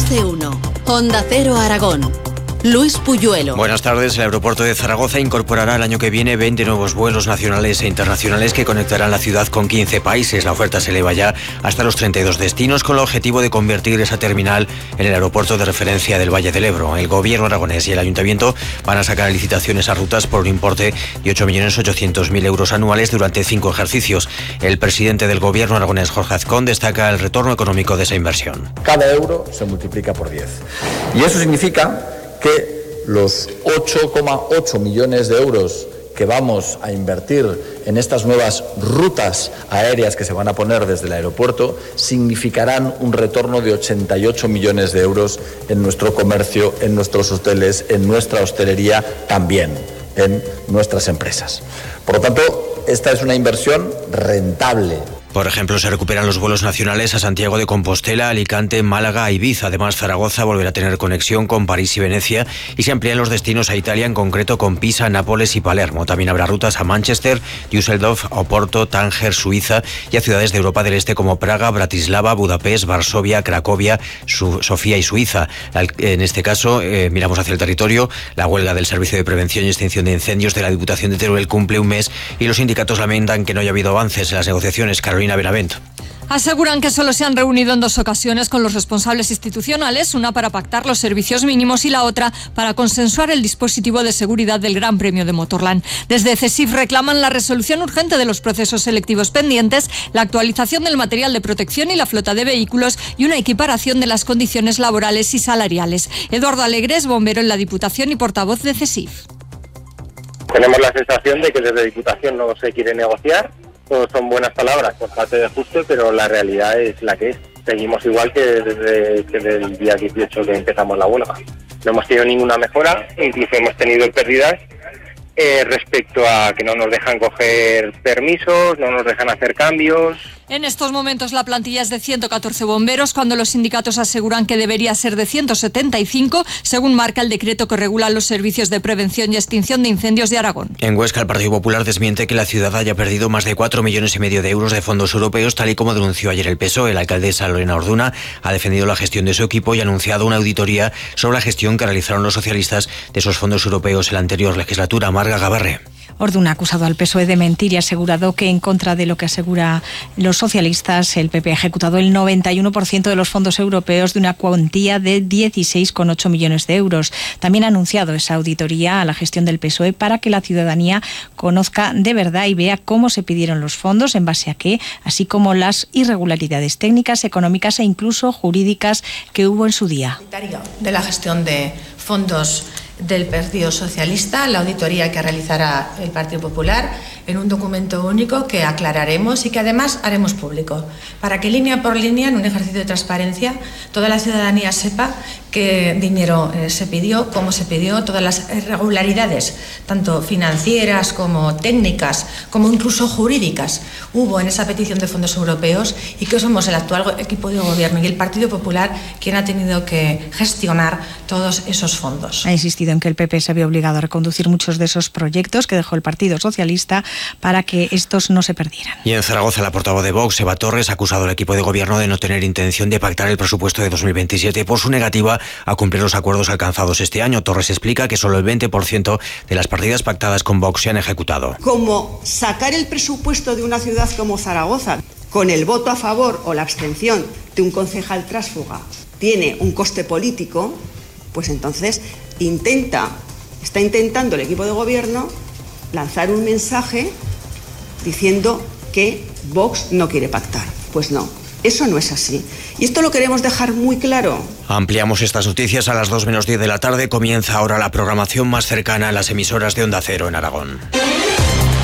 Más de uno. Onda Cero Aragón. Luis Puyuelo. Buenas tardes. El aeropuerto de Zaragoza incorporará el año que viene 20 nuevos vuelos nacionales e internacionales que conectarán la ciudad con 15 países. La oferta se eleva ya hasta los 32 destinos con el objetivo de convertir esa terminal en el aeropuerto de referencia del Valle del Ebro. El gobierno aragonés y el ayuntamiento van a sacar a licitación esas rutas por un importe de 8.800.000 euros anuales durante 5 ejercicios. El presidente del gobierno aragonés, Jorge Azcón, destaca el retorno económico de esa inversión. Cada euro se multiplica por 10. Y eso significa que los 8,8 millones de euros que vamos a invertir en estas nuevas rutas aéreas que se van a poner desde el aeropuerto significarán un retorno de 88 millones de euros en nuestro comercio, en nuestros hoteles, en nuestra hostelería, también en nuestras empresas. Por lo tanto, esta es una inversión rentable. Por ejemplo, se recuperan los vuelos nacionales a Santiago de Compostela, Alicante, Málaga e Ibiza. Además, Zaragoza volverá a tener conexión con París y Venecia y se amplían los destinos a Italia, en concreto con Pisa, Nápoles y Palermo. También habrá rutas a Manchester, Düsseldorf, Oporto, Tánger, Suiza y a ciudades de Europa del Este como Praga, Bratislava, Budapest, Varsovia, Cracovia, Sofía y Suiza. En este caso, miramos hacia el territorio. La huelga del Servicio de Prevención y Extinción de Incendios de la Diputación de Teruel cumple un mes y los sindicatos lamentan que no haya habido avances en las negociaciones. Carolina Benavent. Aseguran que solo se han reunido en 2 ocasiones con los responsables institucionales, una para pactar los servicios mínimos y la otra para consensuar el dispositivo de seguridad del Gran Premio de Motorland. Desde CESIF reclaman la resolución urgente de los procesos selectivos pendientes, la actualización del material de protección y la flota de vehículos y una equiparación de las condiciones laborales y salariales. Eduardo Alegre es bombero en la Diputación y portavoz de CESIF. Tenemos la sensación de que desde Diputación no se quiere negociar. Todo son buenas palabras por parte de ajuste, pero la realidad es la que es. Seguimos igual que desde el día 18 que empezamos la huelga. No hemos tenido ninguna mejora, incluso hemos tenido pérdidas respecto a que no nos dejan coger permisos, no nos dejan hacer cambios. En estos momentos la plantilla es de 114 bomberos, cuando los sindicatos aseguran que debería ser de 175, según marca el decreto que regula los servicios de prevención y extinción de incendios de Aragón. En Huesca, el Partido Popular desmiente que la ciudad haya perdido más de 4,5 millones de euros de fondos europeos, tal y como denunció ayer el PSOE. La alcaldesa Lorena Orduna ha defendido la gestión de su equipo y ha anunciado una auditoría sobre la gestión que realizaron los socialistas de esos fondos europeos en la anterior legislatura. Marga Gabarre. Orduna ha acusado al PSOE de mentir y ha asegurado que, en contra de lo que aseguran los socialistas, el PP ha ejecutado el 91% de los fondos europeos de una cuantía de 16,8 millones de euros. También ha anunciado esa auditoría a la gestión del PSOE para que la ciudadanía conozca de verdad y vea cómo se pidieron los fondos, en base a qué, así como las irregularidades técnicas, económicas e incluso jurídicas que hubo en su día. De la gestión de fondos del Partido Socialista, la auditoría que realizará el Partido Popular en un documento único que aclararemos y que además haremos público, para que línea por línea, en un ejercicio de transparencia, toda la ciudadanía sepa qué dinero se pidió, cómo se pidió, todas las irregularidades, tanto financieras como técnicas, como incluso jurídicas, hubo en esa petición de fondos europeos, y que somos el actual equipo de gobierno y el Partido Popular quien ha tenido que gestionar todos esos fondos. Ha insistido en que el PP se había obligado a reconducir muchos de esos proyectos que dejó el Partido Socialista para que estos no se perdieran. Y en Zaragoza, la portavoz de Vox, Eva Torres, ha acusado al equipo de gobierno de no tener intención de pactar el presupuesto de 2027 por su negativa a cumplir los acuerdos alcanzados este año. Torres explica que solo el 20% de las partidas pactadas con Vox se han ejecutado. Como sacar el presupuesto de una ciudad como Zaragoza con el voto a favor o la abstención de un concejal tránsfuga tiene un coste político, pues entonces está intentando el equipo de gobierno lanzar un mensaje diciendo que Vox no quiere pactar. Pues no, eso no es así. Y esto lo queremos dejar muy claro. Ampliamos estas noticias a las 2 menos 10 de la tarde. Comienza ahora la programación más cercana a las emisoras de Onda Cero en Aragón.